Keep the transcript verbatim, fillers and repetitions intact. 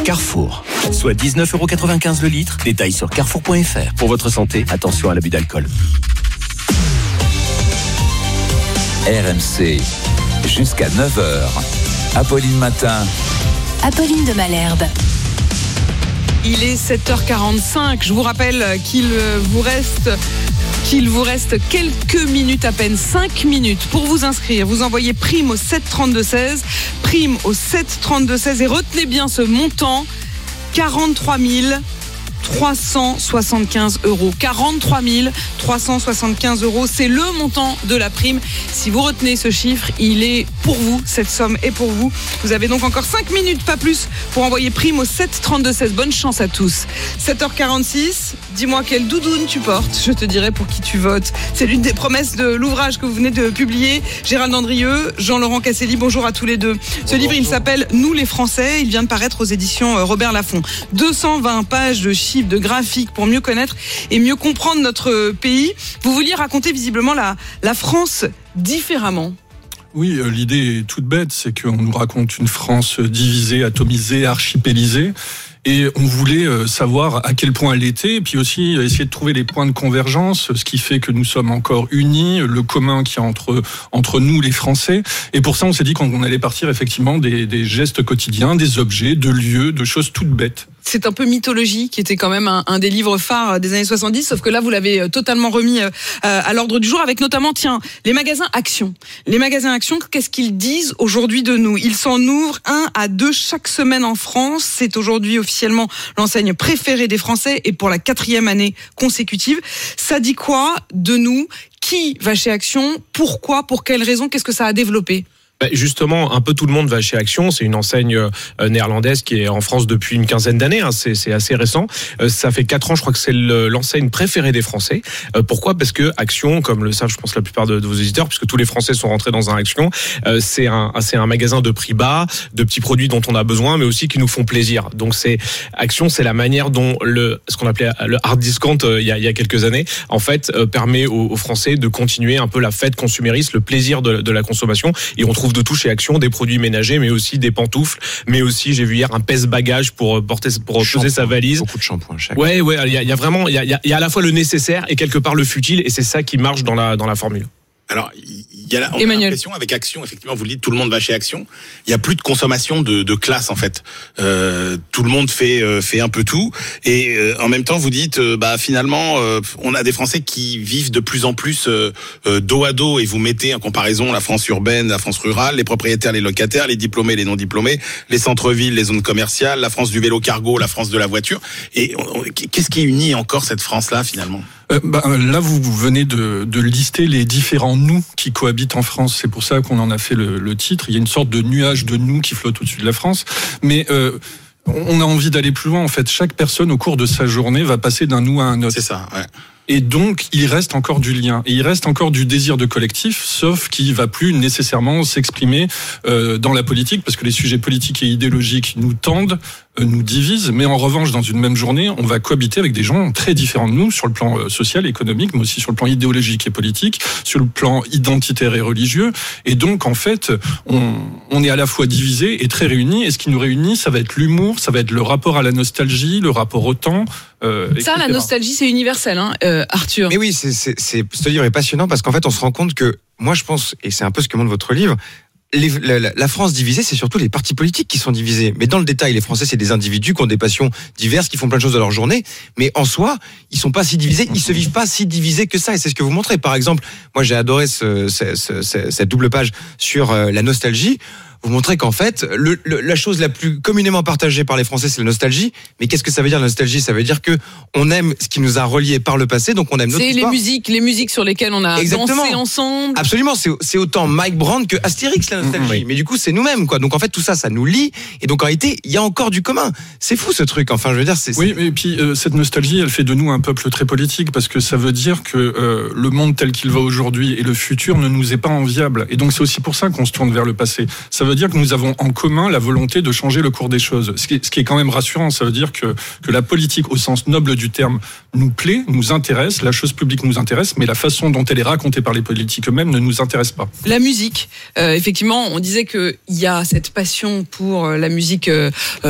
Carrefour, soit dix-neuf euros quatre-vingt-quinze le litre. Détail sur carrefour point f r. Pour votre santé, attention à l'abus d'alcool. R M C, jusqu'à neuf heures. Apolline Matin. Apolline de Malherbe. Il est sept heures quarante-cinq. Je vous rappelle qu'il vous reste... qu'il vous reste quelques minutes, à peine cinq minutes pour vous inscrire. Vous envoyez prime au sept trente-deux seize, prime au sept trente-deux seize et retenez bien ce montant, quarante-trois mille trois cent soixante-quinze euros. quarante-trois mille trois cent soixante-quinze euros, c'est le montant de la prime. Si vous retenez ce chiffre, il est pour vous, cette somme est pour vous. Vous avez donc encore cinq minutes, pas plus, pour envoyer prime au sept trente-deux seize. Bonne chance à tous. sept heures quarante-six, dis-moi quelle doudoune tu portes, je te dirai pour qui tu votes. C'est l'une des promesses de l'ouvrage que vous venez de publier. Gérald Andrieux, Jean-Laurent Casselli, bonjour à tous les deux. Ce livre, il s'appelle Nous les Français, il vient de paraître aux éditions Robert Laffont. deux cent vingt pages de chiffres, de graphiques pour mieux connaître et mieux comprendre notre pays. Vous vouliez raconter visiblement la, la France différemment. Oui, euh, l'idée est toute bête, c'est qu'on nous raconte une France divisée, atomisée, archipélisée. Et on voulait savoir à quel point elle était, et puis aussi essayer de trouver les points de convergence, ce qui fait que nous sommes encore unis, le commun qu'il y a entre, entre nous les Français. Et pour ça, on s'est dit qu'on allait partir effectivement des, des gestes quotidiens, des objets, de lieux, de choses toutes bêtes. C'est un peu Mythologie, qui était quand même un, un des livres phares des années soixante-dix, sauf que là, vous l'avez totalement remis euh, à l'ordre du jour, avec notamment, tiens, les magasins Action. Les magasins Action, qu'est-ce qu'ils disent aujourd'hui de nous ? Ils s'en ouvrent un à deux chaque semaine en France. C'est aujourd'hui officiellement l'enseigne préférée des Français, et pour la quatrième année consécutive. Ça dit quoi de nous ? Qui va chez Action ? Pourquoi ? Pour quelles raisons ? Qu'est-ce que ça a développé ? Bah justement, un peu tout le monde va chez Action. C'est une enseigne euh, néerlandaise qui est en France depuis une quinzaine d'années. Hein. C'est, c'est assez récent. Euh, ça fait quatre ans, je crois que c'est le, l'enseigne préférée des Français. Euh, pourquoi ? Parce que Action, comme le savent, je pense, la plupart de, de vos auditeurs, puisque tous les Français sont rentrés dans un Action, euh, c'est un, c'est un magasin de prix bas, de petits produits dont on a besoin, mais aussi qui nous font plaisir. Donc c'est Action, c'est la manière dont le ce qu'on appelait le hard discount euh, il y a, il y a quelques années, en fait, euh, permet aux, aux Français de continuer un peu la fête consumériste, le plaisir de, de la consommation. Et on trouve de tout chez Action, des produits ménagers, mais aussi des pantoufles, mais aussi, j'ai vu hier, un pèse-bagages pour porter, pour peser sa valise. Beaucoup de shampoing chaque. Ouais, ouais, il y a, il y a vraiment, il y a, il y a à la fois le nécessaire et quelque part le futile, et c'est ça qui marche dans la, dans la formule. Alors, il y a, on a l'impression avec Action, effectivement, vous le dites, tout le monde va chez Action. Il y a plus de consommation de, de classe, en fait. Euh, tout le monde fait euh, fait un peu tout, et euh, en même temps, vous dites, euh, bah finalement, euh, on a des Français qui vivent de plus en plus euh, euh, dos à dos, et vous mettez en comparaison la France urbaine, la France rurale, les propriétaires, les locataires, les diplômés, les non diplômés, les centres-villes, les zones commerciales, la France du vélo cargo, la France de la voiture. Et on, qu'est-ce qui unit encore cette France-là, finalement ? Euh, bah, là, vous venez de, de lister les différents nous qui cohabitent en France. C'est pour ça qu'on en a fait le, le titre. Il y a une sorte de nuage de nous qui flotte au-dessus de la France. Mais euh, on a envie d'aller plus loin. En fait, chaque personne, au cours de sa journée, va passer d'un nous à un autre. C'est ça, ouais. Et donc, il reste encore du lien. Et il reste encore du désir de collectif, sauf qu'il va plus nécessairement s'exprimer euh, dans la politique, parce que les sujets politiques et idéologiques nous tendent, euh, nous divisent. Mais en revanche, dans une même journée, on va cohabiter avec des gens très différents de nous, sur le plan euh, social, économique, mais aussi sur le plan idéologique et politique, sur le plan identitaire et religieux. Et donc, en fait, on, on est à la fois divisés et très réunis. Et ce qui nous réunit, ça va être l'humour, ça va être le rapport à la nostalgie, le rapport au temps. Euh, ça, la nostalgie, c'est universel, hein, euh, Arthur. Mais oui, c'est, c'est, c'est, ce livre est passionnant parce qu'en fait, on se rend compte que, moi, je pense, et c'est un peu ce que montre votre livre, les, la, la France divisée, c'est surtout les partis politiques qui sont divisés. Mais dans le détail, les Français, c'est des individus qui ont des passions diverses, qui font plein de choses de leur journée. Mais en soi, ils sont pas si divisés, ils se vivent pas si divisés que ça. Et c'est ce que vous montrez. Par exemple, moi, j'ai adoré ce, ce, ce, ce, cette double page sur euh, la nostalgie. Vous montrez qu'en fait, le, le, la chose la plus communément partagée par les Français, c'est la nostalgie. Mais qu'est-ce que ça veut dire, la nostalgie ? Ça veut dire que on aime ce qui nous a reliés par le passé, donc on aime notre c'est histoire. C'est les musiques, les musiques sur lesquelles on a Exactement. dansé ensemble. Absolument, c'est, c'est autant Mike Brand que Astérix, la nostalgie. Mmh, oui. Mais du coup, c'est nous-mêmes, quoi. Donc en fait, tout ça, ça nous lie. Et donc en réalité, il y a encore du commun. C'est fou, ce truc. Enfin, je veux dire, c'est... Oui, et puis euh, cette nostalgie, elle fait de nous un peuple très politique, parce que ça veut dire que euh, le monde tel qu'il va aujourd'hui et le futur ne nous est pas enviable. Et donc c'est aussi pour ça qu'on se tourne vers le passé. Ça veut dire que nous avons en commun la volonté de changer le cours des choses. Ce qui est, ce qui est quand même rassurant, ça veut dire que, que la politique, au sens noble du terme, nous plaît, nous intéresse, la chose publique nous intéresse, mais la façon dont elle est racontée par les politiques eux-mêmes ne nous intéresse pas. La musique, euh, effectivement, on disait qu'il y a cette passion pour la musique euh,